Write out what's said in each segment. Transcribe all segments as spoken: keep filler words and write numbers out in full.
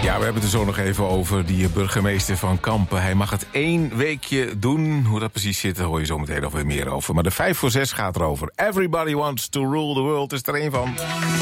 Ja, we hebben het er zo nog even over die burgemeester van Kampen. Hij mag het één weekje doen. Hoe dat precies zit, daar hoor je zo meteen nog weer meer over. Maar de vijf voor zes gaat erover. Everybody wants to rule the world is er één van.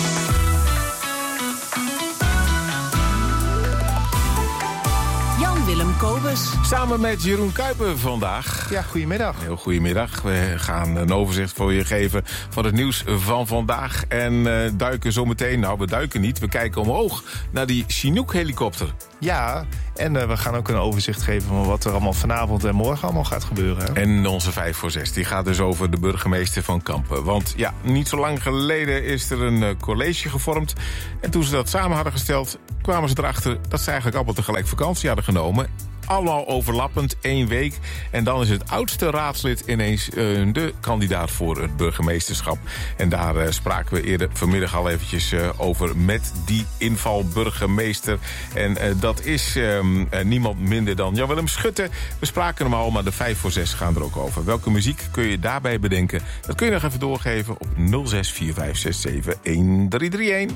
Willem Kobus. Samen met Jeroen Kuiper vandaag. Ja, goedemiddag. Heel goedemiddag. We gaan een overzicht voor je geven van het nieuws van vandaag. En uh, duiken zometeen, nou we duiken niet, we kijken omhoog naar die Chinook-helikopter. Ja, en uh, we gaan ook een overzicht geven van wat er allemaal vanavond en morgen allemaal gaat gebeuren. Hè? En onze vijf voor zes, die gaat dus over de burgemeester van Kampen. Want ja, niet zo lang geleden is er een uh, college gevormd. En toen ze dat samen hadden gesteld, kwamen ze erachter dat ze eigenlijk allemaal tegelijk vakantie hadden genomen. Allemaal overlappend, één week. En dan is het oudste raadslid ineens uh, de kandidaat voor het burgemeesterschap. En daar uh, spraken we eerder vanmiddag al eventjes uh, over met die invalburgemeester. En uh, dat is uh, uh, niemand minder dan Jan-Willem Schutte. We spraken hem al, maar de vijf voor zes gaan er ook over. Welke muziek kun je daarbij bedenken? Dat kun je nog even doorgeven op nul zes vier vijf zes zeven een drie drie een.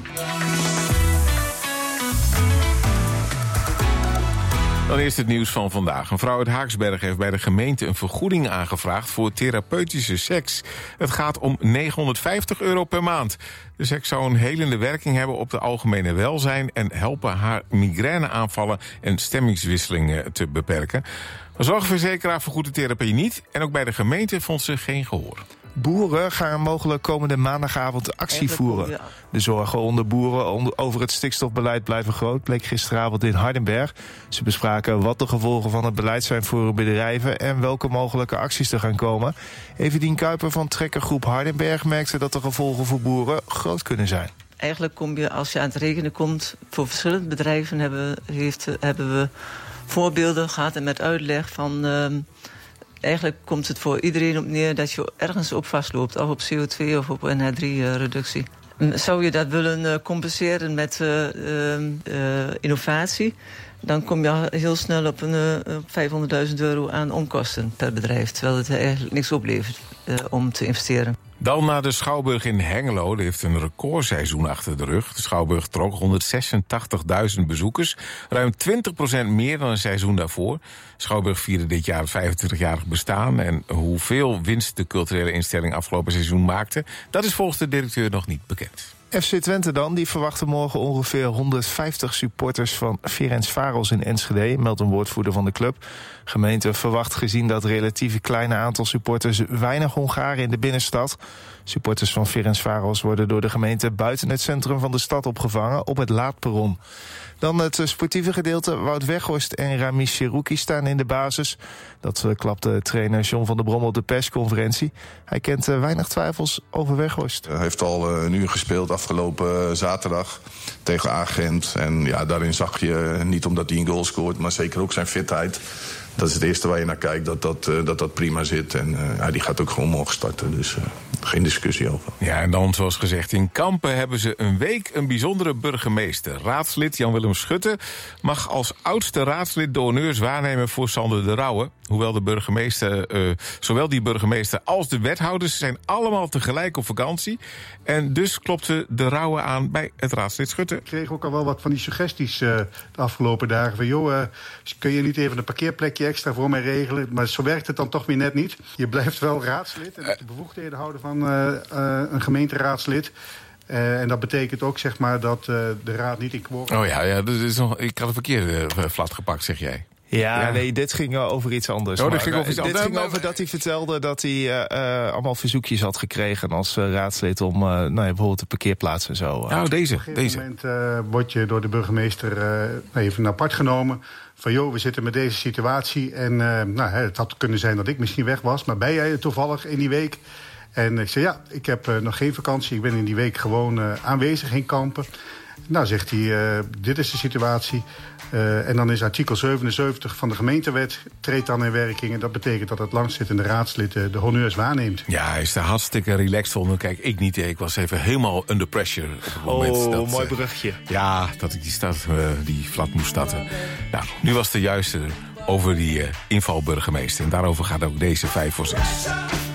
Dan eerst het nieuws van vandaag. Een vrouw uit Haaksberg heeft bij de gemeente een vergoeding aangevraagd voor therapeutische seks. Het gaat om negenhonderdvijftig euro per maand. De seks zou een helende werking hebben op de algemene welzijn en helpen haar migraineaanvallen en stemmingswisselingen te beperken. De zorgverzekeraar vergoedt de therapie niet en ook bij de gemeente vond ze geen gehoor. Boeren gaan mogelijk komende maandagavond actie voeren. De zorgen onder boeren over het stikstofbeleid blijven groot, bleek gisteravond in Hardenberg. Ze bespraken wat de gevolgen van het beleid zijn voor bedrijven en welke mogelijke acties er gaan komen. Evedien Kuiper van trekkergroep Hardenberg merkte dat de gevolgen voor boeren groot kunnen zijn. Eigenlijk kom je, als je aan het rekenen komt, voor verschillende bedrijven hebben, heeft, hebben we voorbeelden gehad en met uitleg van Uh, Eigenlijk komt het voor iedereen op neer dat je ergens op vastloopt. Of op C O twee of op N H drie reductie. Zou je dat willen compenseren met uh, uh, uh, innovatie, dan kom je heel snel op, een, uh, op vijfhonderdduizend euro aan onkosten per bedrijf. Terwijl het eigenlijk niks oplevert uh, om te investeren. Dan naar de Schouwburg in Hengelo. Die heeft een recordseizoen achter de rug. De Schouwburg trok honderdzesentachtigduizend bezoekers. Ruim twintig procent meer dan een seizoen daarvoor. Schouwburg vierde dit jaar het vijfentwintigjarig bestaan. En hoeveel winst de culturele instelling afgelopen seizoen maakte, dat is volgens de directeur nog niet bekend. F C Twente dan, die verwachten morgen ongeveer honderdvijftig supporters van Ferencváros in Enschede, meldt een woordvoerder van de club. Gemeente verwacht gezien dat relatief kleine aantal supporters weinig Hongaren in de binnenstad. Supporters van Ferencváros worden door de gemeente buiten het centrum van de stad opgevangen op het laadperron. Dan het sportieve gedeelte. Wout Weghorst en Rami Cherrouki staan in de basis. Dat klapte trainer John van der Brom op de persconferentie. Hij kent weinig twijfels over Weghorst. Hij heeft al een uur gespeeld afgelopen zaterdag tegen Agent. En ja, daarin zag je, niet omdat hij een goal scoort, maar zeker ook zijn fitheid. Dat is het eerste waar je naar kijkt, dat dat, dat, dat prima zit. En uh, ja, die gaat ook gewoon morgen starten, dus uh, geen discussie over. Ja, en dan, zoals gezegd, in Kampen hebben ze een week een bijzondere burgemeester. Raadslid Jan-Willem Schutte mag als oudste raadslid de honneurs waarnemen voor Sander de Rauwe. Hoewel de burgemeester, uh, zowel die burgemeester als de wethouders zijn allemaal tegelijk op vakantie. En dus klopte de Rauwe aan bij het raadslid Schutte. Ik kreeg ook al wel wat van die suggesties uh, de afgelopen dagen. Van joh, uh, kun je niet even een parkeerplekje extra voor mij regelen? Maar zo werkt het dan toch weer net niet. Je blijft wel raadslid en moet de bevoegdheden houden van uh, uh, een gemeenteraadslid. Uh, en dat betekent ook zeg maar dat uh, de raad niet in quorum. Oh ja, ja dat is nog, ik had een verkeerde uh, flat gepakt, zeg jij. Ja, ja, nee, dit ging over iets anders. Oh, dit ging over iets dit anders. ging over dat hij vertelde dat hij uh, uh, allemaal verzoekjes had gekregen als uh, raadslid om uh, nou ja, bijvoorbeeld de parkeerplaats en zo. Uh. Nou, deze. Op een deze. moment uh, word je door de burgemeester uh, even apart genomen. Van joh, we zitten met deze situatie. En uh, nou, het had kunnen zijn dat ik misschien weg was. Maar ben jij toevallig in die week? En ik zei ja, ik heb uh, nog geen vakantie. Ik ben in die week gewoon uh, aanwezig in Kampen. Nou, zegt hij, uh, dit is de situatie. Uh, en dan is artikel zevenenzeventig van de gemeentewet treedt dan in werking. En dat betekent dat het langstzittende raadslid uh, de honneurs waarneemt. Ja, hij is er hartstikke relaxed onder. Kijk, ik niet. Ik was even helemaal under pressure op het moment. Oh, dat, mooi uh, brugje. Ja, dat ik die, stad, uh, die flat moest starten. Nou, nu was de juiste over die uh, invalburgemeester. En daarover gaat ook deze vijf voor zes.